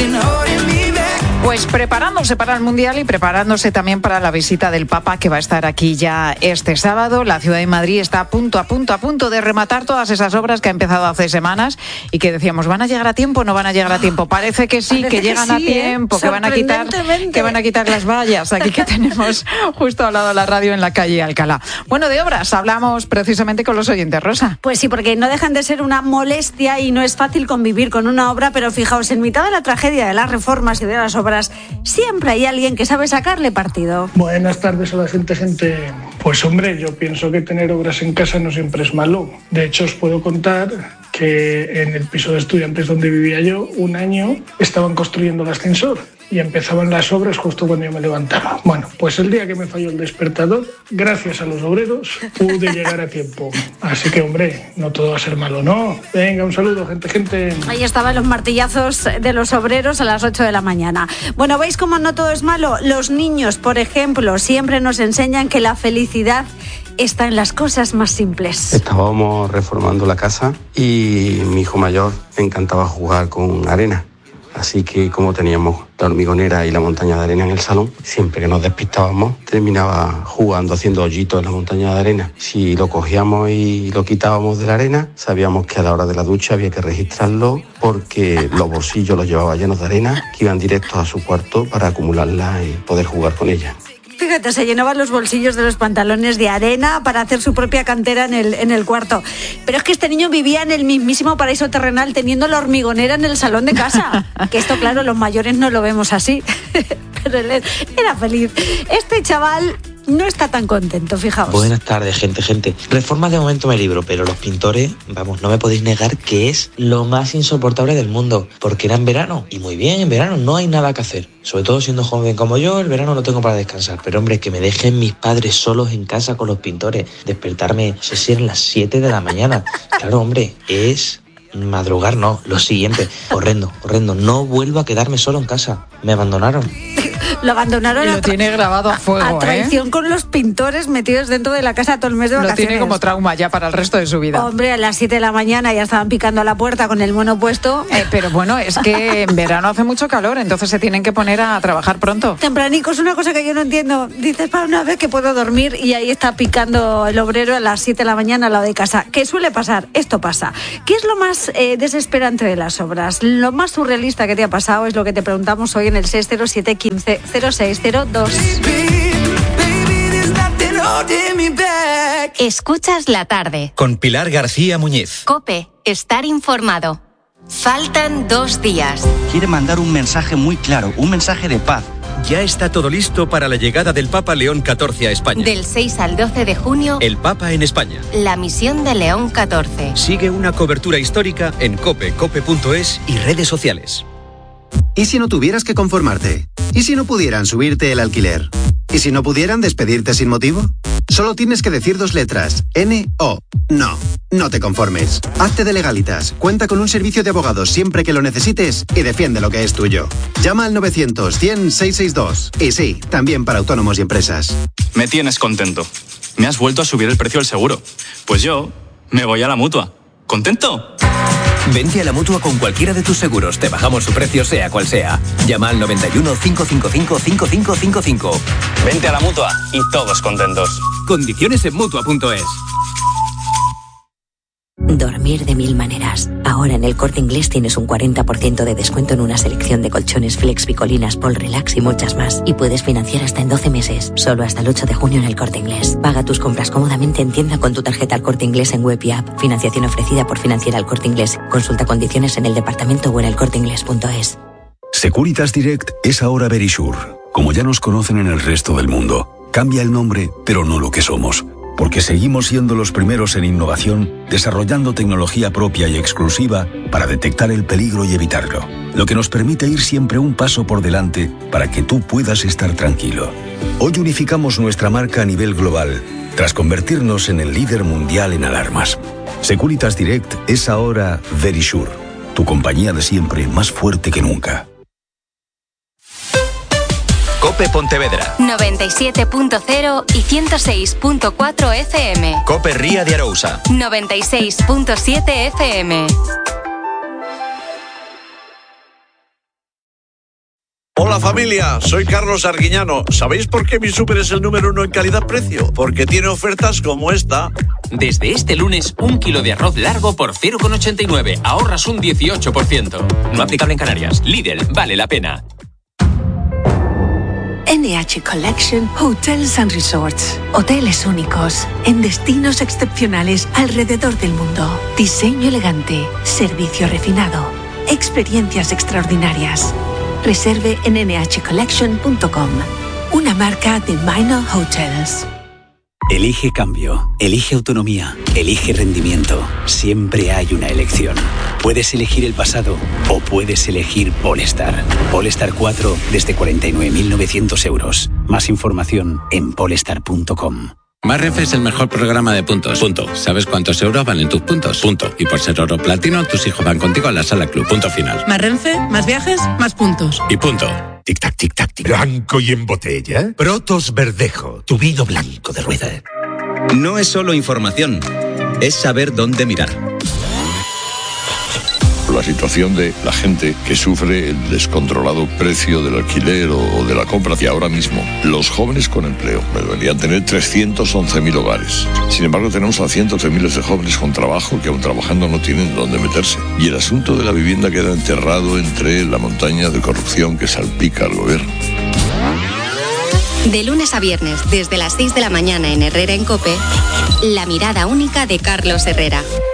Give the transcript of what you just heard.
Pues preparándose para el Mundial y preparándose también para la visita del Papa, que va a estar aquí ya este sábado. La ciudad de Madrid está a punto de rematar todas esas obras que ha empezado hace semanas y que decíamos, ¿van a llegar a tiempo o no van a llegar a tiempo? Parece que sí, que llegan a tiempo, que van a quitar las vallas aquí que tenemos justo al lado de la radio en la calle Alcalá. Bueno, de obras hablamos precisamente con los oyentes, Rosa. Pues sí, porque no dejan de ser una molestia y no es fácil convivir con una obra, pero fijaos, en mitad de la tragedia de las reformas y de las obras, siempre hay alguien que sabe sacarle partido. Buenas tardes a la gente. Pues hombre, yo pienso que tener obras en casa no siempre es malo. De hecho, os puedo contar que en el piso de estudiantes donde vivía yo, un año estaban construyendo el ascensor y empezaban las obras justo cuando yo me levantaba. Bueno, pues el día que me falló el despertador, gracias a los obreros, pude llegar a tiempo. Así que, hombre, no todo va a ser malo, ¿no? Venga, un saludo, gente. Ahí estaban los martillazos de los obreros a las 8 de la mañana. Bueno, ¿veis cómo no todo es malo? Los niños, por ejemplo, siempre nos enseñan que la felicidad está en las cosas más simples. Estábamos reformando la casa y mi hijo mayor le encantaba jugar con arena. Así que como teníamos la hormigonera y la montaña de arena en el salón, siempre que nos despistábamos terminaba jugando, haciendo hoyitos en la montaña de arena. Si lo cogíamos y lo quitábamos de la arena, sabíamos que a la hora de la ducha había que registrarlo porque los bolsillos los llevaba llenos de arena que iban directos a su cuarto para acumularla y poder jugar con ella. Fíjate, se llenaban los bolsillos de los pantalones de arena para hacer su propia cantera en el cuarto. Pero es que este niño vivía en el mismísimo paraíso terrenal teniendo la hormigonera en el salón de casa. Que esto, claro, los mayores no lo vemos así. Pero él era feliz. Este chaval no está tan contento, fijaos. Buenas tardes, gente. Reformas de momento me libro, pero los pintores, vamos, no me podéis negar que es lo más insoportable del mundo, porque era en verano, y muy bien, en verano no hay nada que hacer. Sobre todo siendo joven como yo, el verano lo tengo para descansar, pero hombre, que me dejen mis padres solos en casa con los pintores, despertarme, no sé si eran las 7 de la mañana. Claro, hombre, es madrugar, no, lo siguiente, horrendo, no vuelvo a quedarme solo en casa, me abandonaron. Lo abandonaron. Y lo tiene grabado a fuego, a traición con los pintores metidos dentro de la casa todo el mes de vacaciones. Lo tiene como trauma ya para el resto de su vida. Hombre, a las 7 de la mañana ya estaban picando a la puerta con el mono puesto. Pero bueno, es que en verano hace mucho calor, entonces se tienen que poner a trabajar pronto. Tempranico, es una cosa que yo no entiendo. Dices, para una vez que puedo dormir, y ahí está picando el obrero a las 7 de la mañana al lado de casa. ¿Qué suele pasar? Esto pasa. ¿Qué es lo más desesperante de las obras? Lo más surrealista que te ha pasado es lo que te preguntamos hoy en el 607 15 0602. Escuchas la tarde. Con Pilar García Muñiz. COPE, estar informado. Faltan 2 días. Quiere mandar un mensaje muy claro, un mensaje de paz. Ya está todo listo para la llegada del Papa León XIV a España. Del 6 al 12 de junio, El Papa en España. la misión de León XIV. Sigue una cobertura histórica en COPE, cope.es y redes sociales. ¿Y si no tuvieras que conformarte? ¿Y si no pudieran subirte el alquiler? ¿Y si no pudieran despedirte sin motivo? Solo tienes que decir 2 letras. N-O. No. No te conformes. Hazte de Legalitas. Cuenta con un servicio de abogados siempre que lo necesites y defiende lo que es tuyo. Llama al 900-100-662. Y sí, también para autónomos y empresas. Me tienes contento. Me has vuelto a subir el precio del seguro. Pues yo me voy a la Mutua. ¿Contento? Vente a la Mutua con cualquiera de tus seguros. Te bajamos su precio sea cual sea. Llama al 91 555 5555. Vente a la Mutua y todos contentos. Condiciones en Mutua.es. Dormir de 1000 maneras. Ahora en El Corte Inglés tienes un 40% de descuento en una selección de colchones Flex, Picolinas, Pol Relax y muchas más. Y puedes financiar hasta en 12 meses. Solo hasta el 8 de junio en El Corte Inglés. Paga tus compras cómodamente en tienda con tu tarjeta El Corte Inglés en web y app. Financiación ofrecida por Financiera El Corte Inglés. Consulta condiciones en el departamento o en elcorteinglés.es. Securitas Direct es ahora Verisure. Como ya nos conocen en el resto del mundo. Cambia el nombre, pero no lo que somos. Porque seguimos siendo los primeros en innovación, desarrollando tecnología propia y exclusiva para detectar el peligro y evitarlo. Lo que nos permite ir siempre un paso por delante para que tú puedas estar tranquilo. Hoy unificamos nuestra marca a nivel global, tras convertirnos en el líder mundial en alarmas. Securitas Direct es ahora Verisure, tu compañía de siempre más fuerte que nunca. COPE Pontevedra 97.0 y 106.4 FM. COPE Ría de Arousa 96.7 FM. Hola familia, soy Carlos Arguiñano. ¿Sabéis por qué mi súper es el número 1 en calidad-precio? Porque tiene ofertas como esta. Desde este lunes, 1 kilo de arroz largo por 0,89. Ahorras un 18%. No aplicable en Canarias. Lidl, vale la pena. NH Collection Hotels and Resorts. Hoteles únicos, en destinos excepcionales alrededor del mundo. Diseño elegante, servicio refinado, experiencias extraordinarias. Reserve en nhcollection.com. Una marca de Minor Hotels. Elige cambio, elige autonomía, elige rendimiento. Siempre hay una elección. Puedes elegir el pasado o puedes elegir Polestar. Polestar 4 desde 49.900 euros. Más información en polestar.com. Más Renfe es el mejor programa de puntos. Punto. ¿Sabes cuántos euros valen tus puntos? Punto. Y por ser oro platino, tus hijos van contigo a la sala club. Punto final. Más Renfe, más viajes, más puntos. Y punto. Tic-tac, tic-tac, tic. Blanco y en botella. Protos Verdejo, tu vino blanco de rueda. No es solo información, es saber dónde mirar. La situación de la gente que sufre el descontrolado precio del alquiler o de la compra. Y ahora mismo, los jóvenes con empleo deberían tener 311.000 hogares. Sin embargo, tenemos a cientos de miles de jóvenes con trabajo que aún trabajando no tienen dónde meterse. Y el asunto de la vivienda queda enterrado entre la montaña de corrupción que salpica al gobierno. De lunes a viernes, desde las 6 de la mañana en Herrera en COPE, la mirada única de Carlos Herrera.